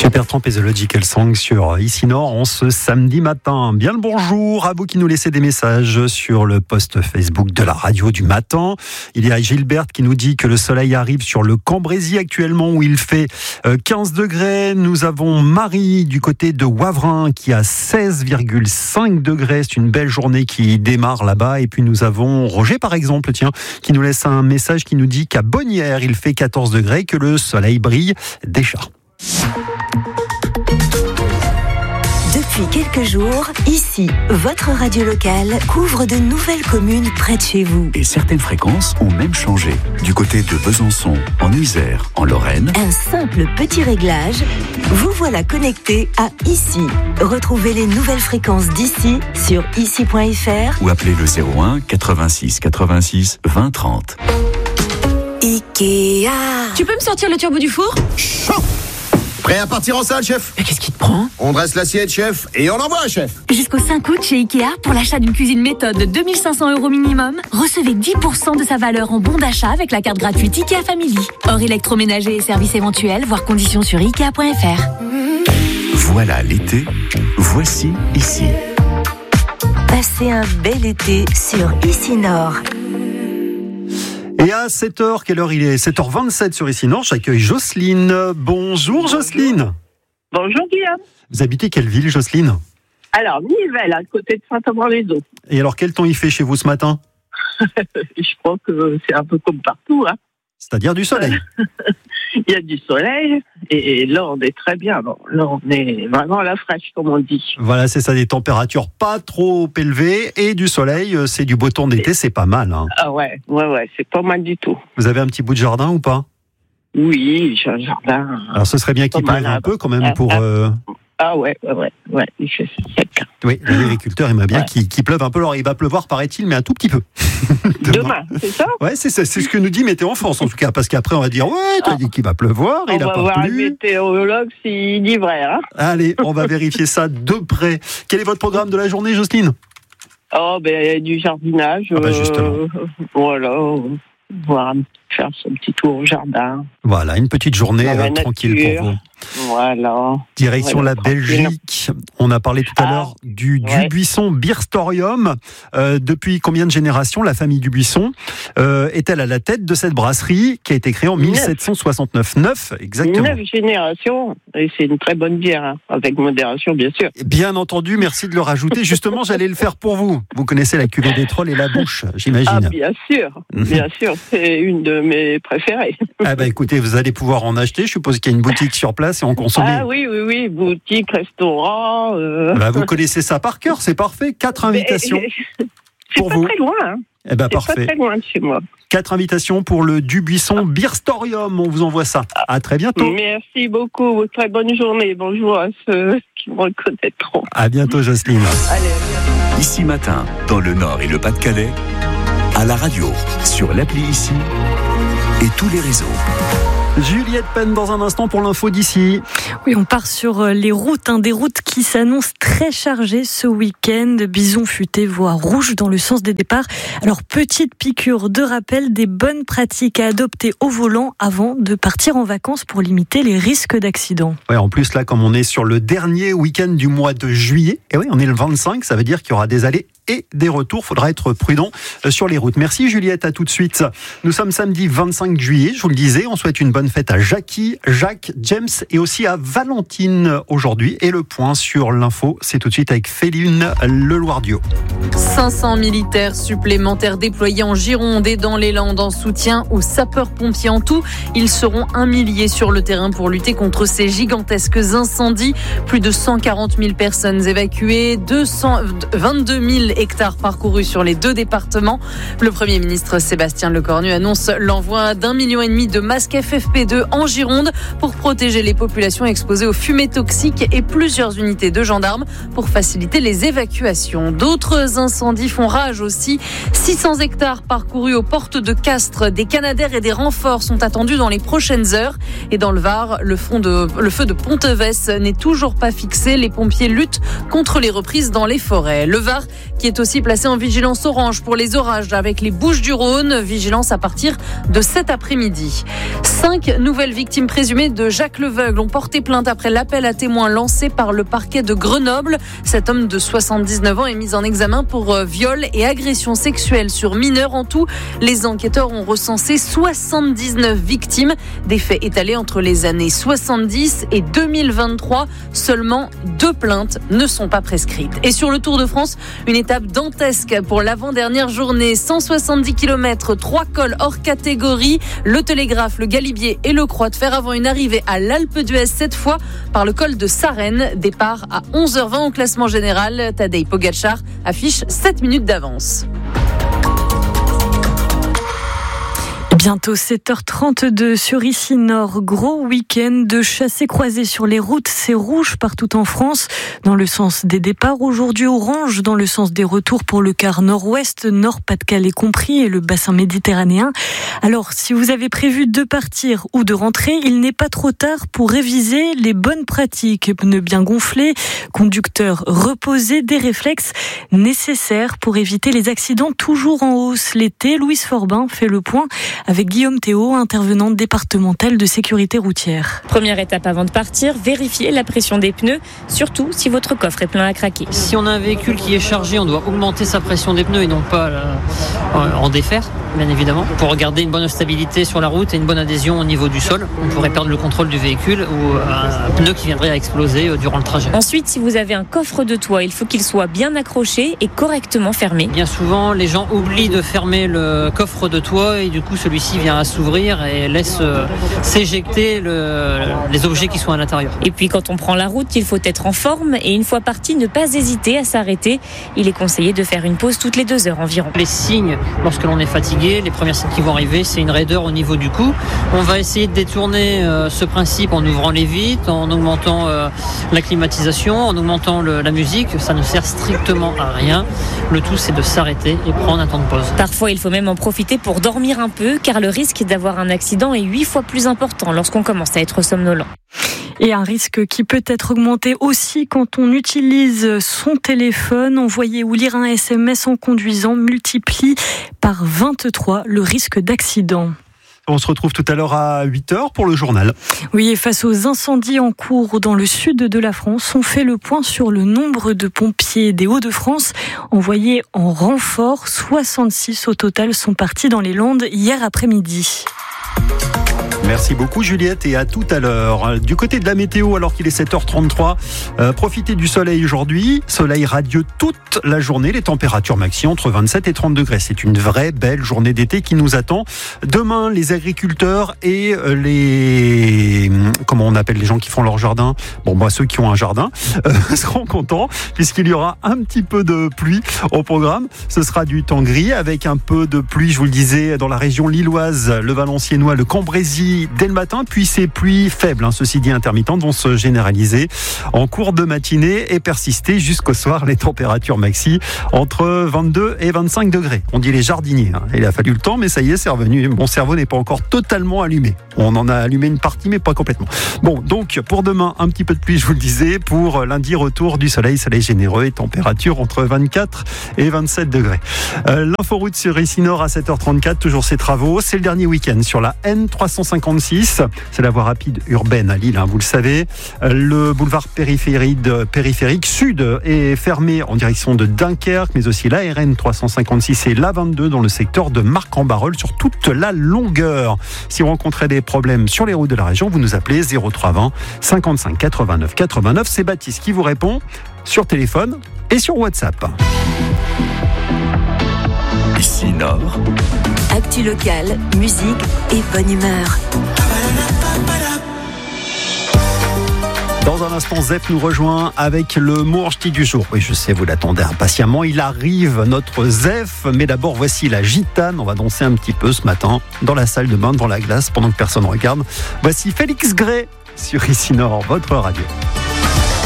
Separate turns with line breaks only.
Super Tramp et The Logical Song sur Ici Nord en ce samedi matin. Bien le bonjour à vous qui nous laissez des messages sur le post Facebook de la radio du matin. Il y a Gilberte qui nous dit que le soleil arrive sur le Cambrésis actuellement où il fait 15 degrés. Nous avons Marie du côté de Wavrin qui a 16,5 degrés. C'est une belle journée qui démarre là-bas. Et puis nous avons Roger par exemple, qui nous laisse un message qui nous dit qu'à Bonnières il fait 14 degrés, que le soleil brille déjà.
Depuis quelques jours, ici, votre radio locale couvre de nouvelles communes près de chez vous.
Et certaines fréquences ont même changé. Du côté de Besançon, en Isère, en Lorraine.
Un simple petit réglage, vous voilà connecté à Ici. Retrouvez les nouvelles fréquences d'ici sur ici.fr
ou appelez le 01 86 86 20 30.
Ikea.
Tu peux me sortir le turbo du four ?
Chaud. Prêt à partir en salle, chef ?
Mais qu'est-ce qui te prend ?
On dresse l'assiette, chef, et on envoie, chef.
Jusqu'au 5 août chez Ikea, pour l'achat d'une cuisine méthode de 2500 € minimum, recevez 10% de sa valeur en bon d'achat avec la carte gratuite Ikea Family. Hors électroménager et services éventuels, voir conditions sur Ikea.fr.
Voilà l'été, voici Ici.
Passez un bel été sur Ici Nord.
Et à 7h, quelle heure il est ? 7h27 sur Ici Nord, j'accueille Jocelyne. Bonjour Jocelyne.
Bonjour Guillaume.
Vous habitez quelle ville Jocelyne ?
Alors, Nivelles, à côté de Saint-Amand-les-Eaux.
Et alors quel temps il fait chez vous ce matin ?
Je crois que c'est un peu comme partout.
C'est-à-dire du soleil.
Il y a du soleil et là on est très bien. Bon, là on est vraiment à la fraîche comme on dit.
Voilà, c'est ça, des températures pas trop élevées et du soleil, c'est du beau temps d'été, c'est pas mal.
Ah ouais, c'est pas mal du tout.
Vous avez un petit bout de jardin ou pas ?
Oui, j'ai un jardin.
Alors ce serait bien qu'il pleuve un peu quand même pour...
Ah ouais, il fait sec.
Oui, l'agriculteur aimerait bien qu'il pleuve un peu. Alors il va pleuvoir, paraît-il, mais un tout petit peu.
Demain, c'est ça ?
Ouais, c'est ce que nous dit Météo France en tout cas, parce qu'après on va dire t'as dit qu'il va pleuvoir, il a pas plu.
On va voir le météorologue s'il dit vrai.
Allez, on va vérifier ça de près. Quel est votre programme de la journée, Jocelyne ?
Du jardinage.
Justement.
Voilà, faire son petit tour au jardin.
Voilà, une petite journée tranquille pour vous.
Voilà.
Direction la Belgique. On a parlé tout à l'heure du Dubuisson Beerstorium. Depuis combien de générations la famille Dubuisson est-elle à la tête de cette brasserie qui a été créée en 1769 ? 9, exactement.
9 générations. Et c'est une très bonne bière, avec modération, bien sûr.
Bien entendu, merci de le rajouter. Justement, j'allais le faire pour vous. Vous connaissez la cuvée des trolls et la bouche, j'imagine.
Ah, bien sûr. C'est une de mes préférées.
Écoutez, vous allez pouvoir en acheter. Je suppose qu'il y a une boutique sur place et en consommer.
Ah oui, boutique, restaurant.
Vous connaissez ça par cœur, c'est parfait. 4 invitations pour vous.
C'est pas très loin.
Parfait.
Pas très loin de chez moi.
4 invitations pour le Dubuisson Beerstorium. On vous envoie ça. À très bientôt.
Merci beaucoup. Très bonne journée. Bonjour à ceux qui me reconnaîtront.
À bientôt, Jocelyne.
Allez, à bientôt.
Ici matin, dans le Nord et le Pas-de-Calais, à la radio, sur l'appli Ici et tous les réseaux.
Juliette Penn dans un instant pour l'info d'ici.
Oui, on part sur les routes, des routes qui s'annoncent très chargées ce week-end. Bison futé, voie rouge dans le sens des départs. Alors, petite piqûre de rappel des bonnes pratiques à adopter au volant avant de partir en vacances pour limiter les risques d'accident.
Ouais, en plus là, comme on est sur le dernier week-end du mois de juillet, et oui, on est le 25, ça veut dire qu'il y aura des allées et des retours. Faudra être prudent sur les routes. Merci Juliette, à tout de suite. Nous sommes samedi 25 juillet, je vous le disais. On souhaite une bonne fête à Jackie, Jacques, James et aussi à Valentine aujourd'hui. Et le point sur l'info, c'est tout de suite avec Féline Leloirdio.
500 militaires supplémentaires déployés en Gironde et dans les Landes en soutien aux sapeurs-pompiers. En tout, ils seront 1 millier sur le terrain pour lutter contre ces gigantesques incendies. Plus de 140 000 personnes évacuées, 22 000 hectares parcourus sur les 2 départements. Le Premier ministre Sébastien Lecornu annonce l'envoi d'1,5 million de masques FFP2 en Gironde pour protéger les populations exposées aux fumées toxiques et plusieurs unités de gendarmes pour faciliter les évacuations. D'autres incendies font rage aussi. 600 hectares parcourus aux portes de Castres. Des Canadaires et des renforts sont attendus dans les prochaines heures. Et dans le Var, le feu de Ponteves n'est toujours pas fixé. Les pompiers luttent contre les reprises dans les forêts. Le Var qui est aussi placé en vigilance orange pour les orages avec les Bouches-du-Rhône. Vigilance à partir de cet après-midi. 5 nouvelles victimes présumées de Jacques Leveugle ont porté plainte après l'appel à témoins lancé par le parquet de Grenoble. Cet homme de 79 ans est mis en examen pour viol et agression sexuelle sur mineurs. En tout, les enquêteurs ont recensé 79 victimes. Des faits étalés entre les années 70 et 2023. Seulement 2 plaintes ne sont pas prescrites. Et sur le Tour de France, une étape dantesque pour l'avant-dernière journée. 170 km, 3 cols hors catégorie. Le Télégraphe, le Galibier et le Croix de Fer avant une arrivée à l'Alpe d'Huez, cette fois par le col de Sarenne. Départ à 11h20 au classement général. Tadej Pogačar affiche 7 minutes d'avance.
Bientôt 7h32 sur Ici Nord. Gros week-end de chassés-croisés sur les routes. C'est rouge partout en France dans le sens des départs. Aujourd'hui, orange dans le sens des retours pour le quart nord-ouest, Nord-Pas-de-Calais compris et le bassin méditerranéen. Alors, si vous avez prévu de partir ou de rentrer, il n'est pas trop tard pour réviser les bonnes pratiques. Pneus bien gonflés, conducteurs reposés, des réflexes nécessaires pour éviter les accidents toujours en hausse. L'été, Louise Forbin fait le point avec Guillaume Théo, intervenante départementale de sécurité routière.
Première étape avant de partir, vérifier la pression des pneus, surtout si votre coffre est plein à craquer.
Si on a un véhicule qui est chargé, on doit augmenter sa pression des pneus et non pas en défaire, bien évidemment, pour garder une bonne stabilité sur la route et une bonne adhésion au niveau du sol. On pourrait perdre le contrôle du véhicule ou un pneu qui viendrait à exploser durant le trajet.
Ensuite, si vous avez un coffre de toit, il faut qu'il soit bien accroché et correctement fermé.
Bien souvent, les gens oublient de fermer le coffre de toit et du coup, celui-ci vient à s'ouvrir et laisse s'éjecter les objets qui sont à l'intérieur.
Et puis quand on prend la route, il faut être en forme et une fois parti, ne pas hésiter à s'arrêter. Il est conseillé de faire une pause toutes les 2 heures environ.
Les signes, lorsque l'on est fatigué, les premiers signes qui vont arriver, c'est une raideur au niveau du cou. On va essayer de détourner ce principe en ouvrant les vitres, en augmentant la climatisation, en augmentant la musique. Ça ne sert strictement à rien. Le tout, c'est de s'arrêter et prendre un temps de pause.
Parfois, il faut même en profiter pour dormir un peu, car le risque d'avoir un accident est 8 fois plus important lorsqu'on commence à être somnolent.
Et un risque qui peut être augmenté aussi quand on utilise son téléphone. Envoyer ou lire un SMS en conduisant multiplie par 23 le risque d'accident.
On se retrouve tout à l'heure à 8h pour le journal.
Oui, et face aux incendies en cours dans le sud de la France, on fait le point sur le nombre de pompiers des Hauts-de-France envoyés en renfort. 66 au total sont partis dans les Landes hier après-midi.
Merci beaucoup Juliette et à tout à l'heure. Du côté de la météo, alors qu'il est 7h33, profitez du soleil aujourd'hui. Soleil radieux toute la journée. Les températures maxi entre 27 et 30 degrés. C'est une vraie belle journée d'été qui nous attend. Demain, les agriculteurs et comment on appelle les gens qui font leur jardin ? Bon, moi, ceux qui ont un jardin seront contents puisqu'il y aura un petit peu de pluie au programme. Ce sera du temps gris avec un peu de pluie, je vous le disais, dans la région lilloise, le Valenciennois, le Cambrésis dès le matin, puis ces pluies faibles, ceci dit intermittentes, vont se généraliser en cours de matinée et persister jusqu'au soir. Les températures maxi entre 22 et 25 degrés. On dit les jardiniers. Il a fallu le temps, mais ça y est, c'est revenu. Mon cerveau n'est pas encore totalement allumé. On en a allumé une partie, mais pas complètement. Bon, donc pour demain, un petit peu de pluie, je vous le disais. Pour lundi, retour du soleil généreux et température entre 24 et 27 degrés. L'inforoute sur Ici Nord à 7h34, toujours ces travaux. C'est le dernier week-end sur la N356. C'est la voie rapide urbaine à Lille, vous le savez. Le boulevard périphérique sud est fermé en direction de Dunkerque, mais aussi la RN 356 et la 22 dans le secteur de Marc-en-Barœul sur toute la longueur. Si vous rencontrez des problèmes sur les routes de la région, vous nous appelez 0320 55 89 89. C'est Baptiste qui vous répond sur téléphone et sur WhatsApp.
Ici Nord.
Actu locale, musique et bonne humeur.
Dans un instant, Zep nous rejoint avec le Mourch'ti du jour. Oui, je sais, vous l'attendez impatiemment. Il arrive, notre Zef. Mais d'abord, voici la gitane. On va danser un petit peu ce matin dans la salle de bain, devant la glace, pendant que personne ne regarde. Voici Félix Gray sur Ici Nord, votre radio.